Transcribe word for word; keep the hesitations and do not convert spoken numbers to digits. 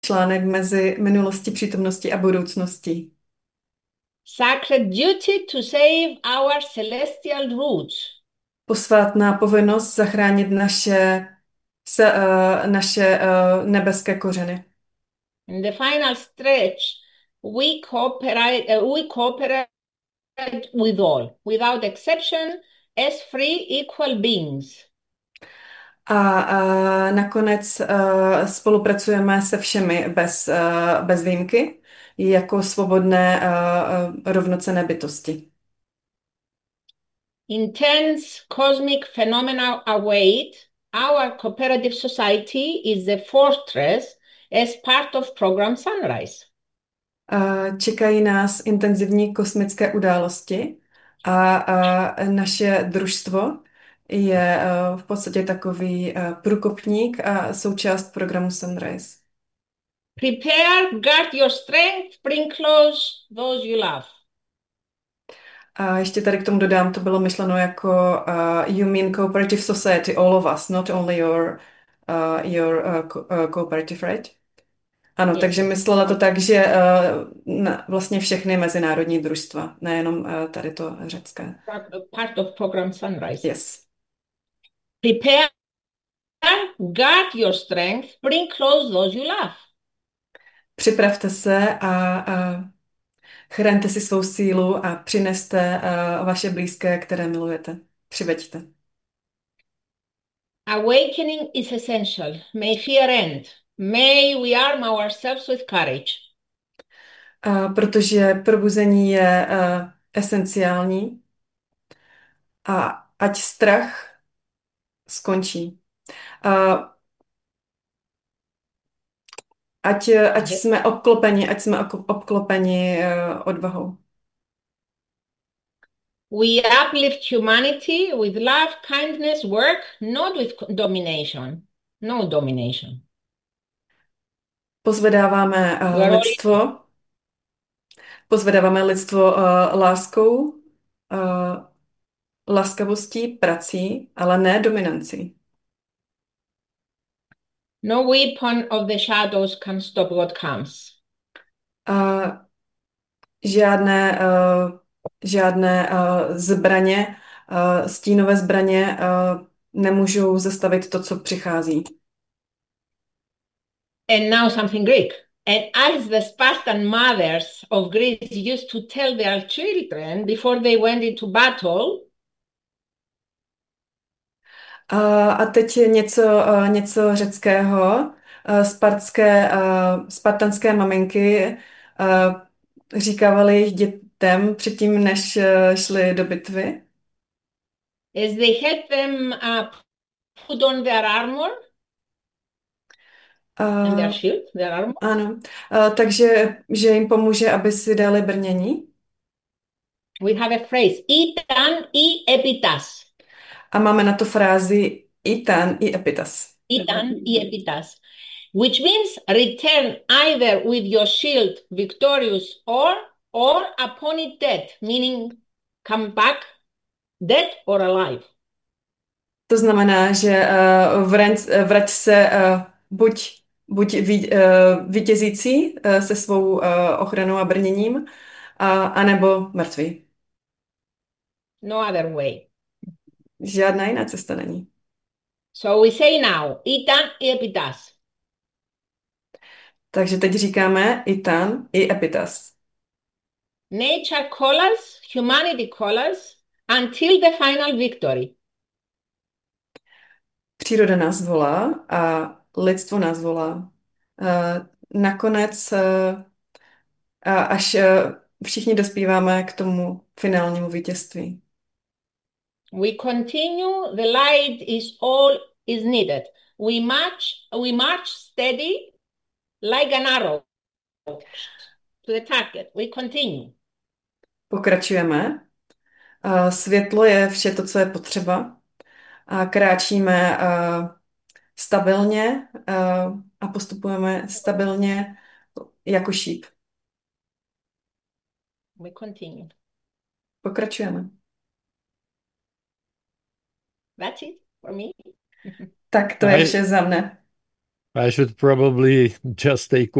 článek mezi minulostí, přítomností a budoucností. Sacred duty to save our celestial roots. Posvátná povinnost zachránit naše, se, uh, naše uh, nebeské kořeny. In the final stretch, we cooperate, uh, we cooperate with all, without exception, as free equal beings. A uh, nakonec uh, spolupracujeme se všemi bez, uh, bez výjimky, jako svobodné uh, uh, rovnocenné bytosti. Intense cosmic phenomena await. Our cooperative society is the fortress as part of Program Sunrise. Uh, čekají nás intenzivní kosmické události a, a naše družstvo je uh, v podstatě takový uh, průkopník a součást programu Sunrise. Prepare, guard your strength, bring close those you love. A ještě tady k tomu dodám, to bylo myšleno jako uh, you mean cooperative society, all of us, not only your, uh, your uh, co- uh, cooperative, right? Ano, Yes, takže yes. myslela to tak, že uh, na, vlastně všechny mezinárodní družstva, nejenom uh, tady to řecké. Part of Program Sunrise. Yes. Prepare, guard your strength, bring close those you love. Připravte se a, a chraňte si svou sílu a přineste uh, vaše blízké, které milujete. Přiveďte. Awakening is essential. May fear end. May we arm ourselves with courage. Uh, protože probuzení je uh, esenciální a ať strach skončí. Uh, ať, ať jsme obklopeni, ať jsme obklopeni uh, odvahou. We uplift humanity with love, kindness, work, not with domination. No domination. Pozvedáváme uh, lidstvo, pozvedáváme lidstvo uh, láskou, uh, laskavostí, prací, ale ne dominancí. No weapon of the shadows can stop what comes. Uh, žádné uh, žádné uh, zbraně, uh, stínové zbraně uh, nemůžou zastavit to, co přichází. And now something Greek. And as the Spartan mothers of Greece used to tell their children before they went into battle, Uh, a teď je něco, uh, něco řeckého. Uh, spartské, uh, spartanské maminky uh, říkávaly jejich dětem předtím, než uh, šly do bitvy. as they had them uh, put on their armor Uh, and their shield, their armor. Ano. Uh, takže že jim pomůže, aby si dali brnění. We have a phrase, itan i epitas. A máme na to frázi itan i epitas. Itan i epitas. Which means return either with your shield victorious or or upon it dead, meaning come back dead or alive. To znamená, že uh, vrať, vrať se uh, buď, buď ví, uh, vítězící uh, se svou uh, ochranou a brněním, a, anebo mrtvý. No other way. Žádná jiná cesta není. So we say now, itan i epitas. Takže teď říkáme itan i epitas. Nature calls us, humanity calls us, until the final victory. Příroda nás volá a lidstvo nás volá. Uh, nakonec, uh, až uh, všichni dospíváme k tomu finálnímu vítězství. We continue, the light is all is needed. We march, we march steady like an arrow to the target. We continue. Pokračujeme. Uh, světlo je vše to, co je potřeba. A kráčíme uh, stabilně uh, a postupujeme stabilně jako šíp. We continue. Pokračujeme. That's it for me. Tak to je vše za mne. I should probably just take